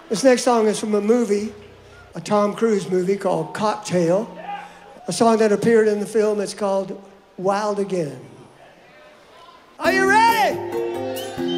This next song is from a movie, a Tom Cruise movie called Cocktail. A song that appeared in the film. It's called Wild Again. Are you ready?